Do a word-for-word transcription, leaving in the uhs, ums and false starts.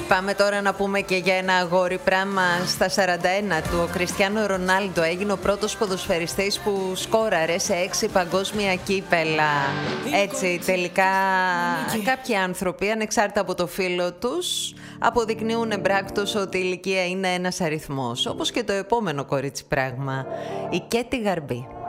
Πάμε τώρα να πούμε και για ένα αγόρι πράγμα. Στα σαράντα ένα του ο Κριστιάνο Ρονάλντο έγινε ο πρώτος ποδοσφαιριστής που σκόραρε σε έξι παγκόσμια κύπελα. Έτσι τελικά κάποιοι άνθρωποι, ανεξάρτητα από το φύλο τους, αποδεικνύουν εμπράκτος ότι η ηλικία είναι ένας αριθμός. Όπως και το επόμενο κορίτσι πράγμα, η Κέτι Γαρμπή.